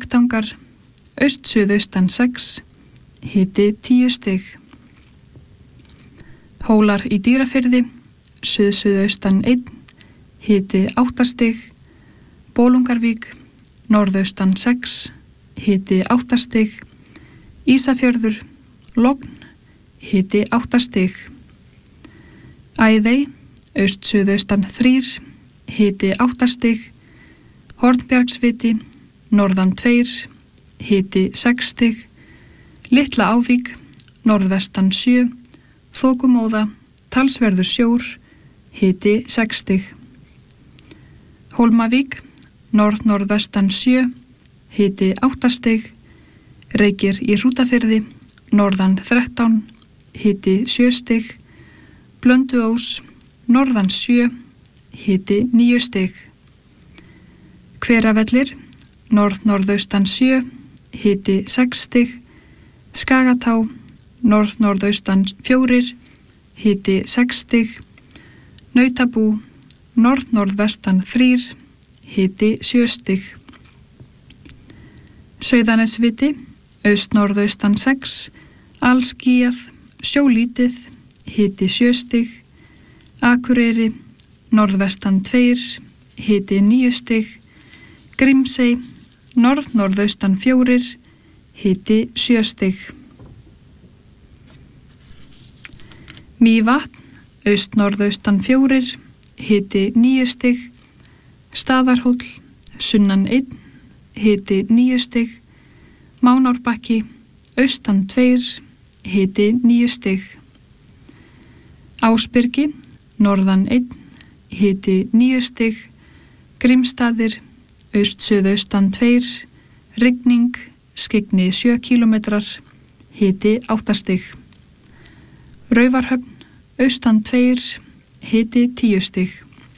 Staktangar, aust-suðaustan 6, hiti 10 stig. Hólar í Dýrafirði, suð-suðaustan 1, hiti 8 stig. Bolungarvík, norðaustan 6, hiti 8 stig. Ísafjörður, logn, hiti 8 stig. Æðey, aust-suðaustan 3, hiti 8 stig. Hornbjargsviti, norðan 2, hiti 6 stig. Litla Ávík, norðvestan 7, þokumóða, talsverður sjór, hiti 6 stig. Hólmavík, norð-norðvestan 7, hiti 8 stig. Reykir í Hrútafirði, norðan 13, hiti 7 stig. Blönduós, norðan 7, hiti 9 stig. Hveravellir, norð-norðaustan 7, hiti 6 stig. Skagatá, norð-norðaustan 4, hiti 6 stig. Nautabú, norð-norðvestan 3, hiti 7 stig. Sauðanesviti, aust-norðaustan 6, alskýjað, sjólítið, hiti 7 stig. Akureyri, norðvestan 2, hiti 9 stig. Grímsey, norð-norðaustan 4, hiti 7 stig. Mývatn, aust-norðaustan 4, hiti 9 stig. Staðarhóll, sunnan 1, hiti 9 stig. Mánárbakki, austan 2, hiti 9 stig. Ásbyrgi, norðan 1, hiti 9 stig. Grímsstaðir, aust-suðaustan 2, rigning, skyggni 7 kilometrar, hiti 8 stig. Raufarhöfn, austan 2, hiti 10 stig.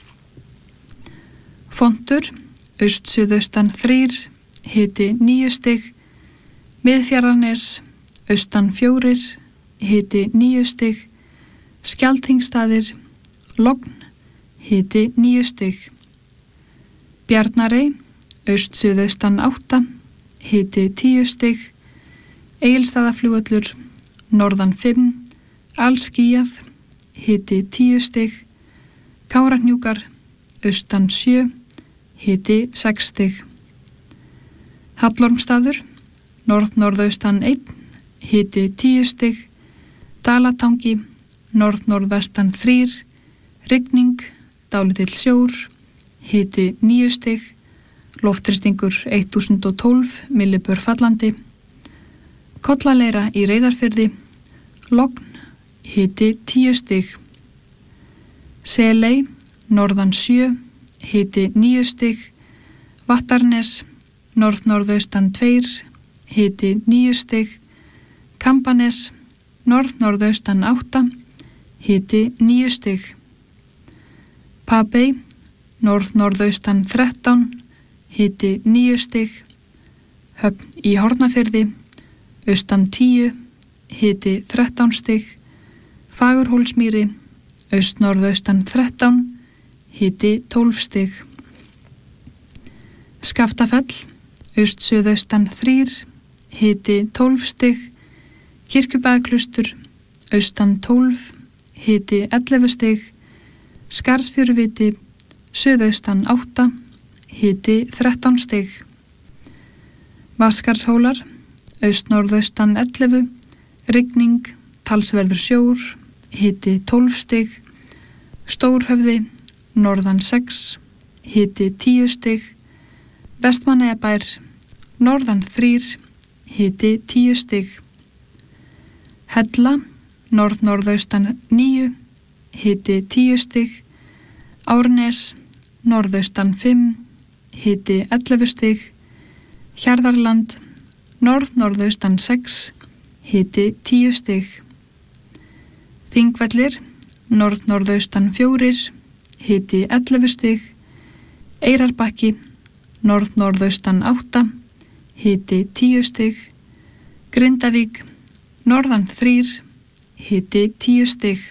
Fontur, aust-suðaustan 3, hiti 9 stig. Miðfjarðarnes, austan 4, hiti 9 stig. Skjaldþingsstaðir, logn, hiti 9 stig. Bjarnarey, aust-suðaustan 8, hiti 10 stig. Egilsstaðaflugvöllur, norðan 5, alskýjað, hiti 10 stig. Kárahnjúkar, austan 7, hiti 6 stig. Hallormsstaður, norð-norðaustan 1, hiti 10 stig. Dalatangi, norð-norðvestan 3, rigning, dálítill sjór, hiti 9 stig. Loftþrýstingur 1012 millibör fallandi. Kollaleira í Reyðarfirði, logn, hiti 10 stig. Seley, norðan 7, hiti 9 stig. Vattarnes, norð-norðaustan 2, hiti 9 stig. Kambanes, norð-norðaustan 8, hiti 9 stig. Papey, norð-norðaustan 13, hiti 9 stig. Höfn í Hornafirði, austan 10, hiti 13 stig. Fagurhólsmýri, aust-norðaustan 13, hiti 12 stig. Skaftafell, aust-suðaustan 3, hiti 12 stig. Kirkjubæðaklustur, austan 12, hiti 11 stig. Skarðsfjöruviti, suðaustan 8, hiti 13 stig. Vaskarshólar, aust-norðaustan 11, rigning, talsverður sjór, hiti 12 stig. Stórhöfði, norðan 6, hiti 10 stig. Vestmannaeyjabær, norðan 3, hiti 10 stig. Hella, norð-norðaustan 9, hiti 10 stig. Árnes, norðaustan 5, hiti 11 stig. Hjarðarland, norð-norðaustan 6, hiti 10 stig. Þingvellir, norð-norðaustan 4, hiti 11 stig. Eyrarbakki, norð-norðaustan 8, hiti 10 stig. Grindavík, norðan 3, hiti 10 stig.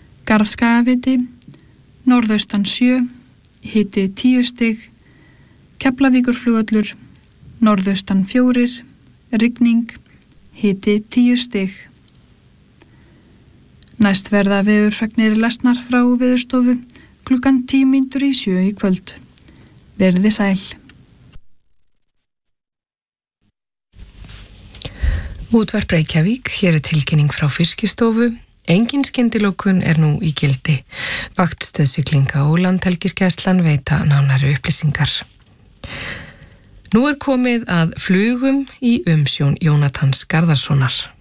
Garðskagaviti, norðaustan 7, hiti 10 stig. Keflavíkurflugvöllur, norðaustan 4, rigning, hiti 10 stig. Næst verða veðurfregnir lesnar frá Veðurstofu klukkan 6:10 í kvöld. Verði sæl. Útvarp Reykjavík, hér tilkynning frá Fiskistofu. Engin skyndilokun nú í gildi. Vaktstöð siglinga og Landhelgisgæslan veita nánari upplýsingar. Nú komið að flugum í umsjón Jónatans Garðarssonar.